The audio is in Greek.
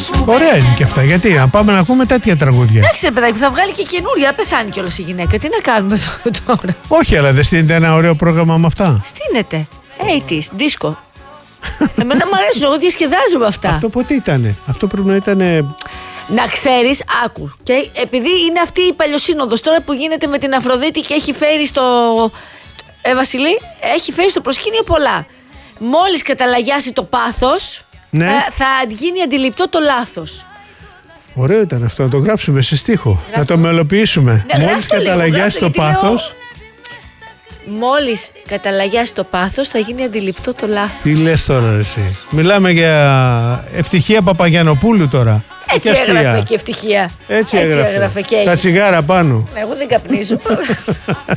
Ωραία είναι και αυτά. Γιατί να πάμε να ακούμε τέτοια τραγούδια. Εντάξει, ρε παιδάκι, θα βγάλει και καινούρια. Πεθάνει κιόλας η γυναίκα. Τι να κάνουμε τώρα. Όχι, αλλά δεν στείνεται ένα ωραίο πρόγραμμα με αυτά. Στείνεται. 80's, disco. Εμένα μου αρέσουν, εγώ διασκεδάζω με αυτά. Αυτό πότε ήτανε? Αυτό πρέπει να ήτανε. Να ξέρεις, άκου. Και επειδή είναι αυτή η παλιοσύνοδος τώρα που γίνεται με την Αφροδίτη και έχει φέρει στο. Βασιλή, έχει φέρει στο προσκήνιο πολλά. Μόλις καταλαγιάσει το πάθος, Ναι. θα γίνει αντιληπτό το λάθος. Ωραίο ήταν αυτό, να το γράψουμε σε στίχο. Να το μελοποιήσουμε. Ναι, Μόλις γράψτε λίγο, καταλαγιάσει γράψτε, το γιατί πάθος. Μόλις καταλαγιάσει το πάθος, θα γίνει αντιληπτό το λάθος. Τι λες τώρα εσύ? Μιλάμε για Ευτυχία Παπαγιανοπούλου τώρα. Έτσι έγραφε και ευτυχία. Έτσι έγραφε. Και τα τσιγάρα πάνω. εγώ δεν καπνίζω.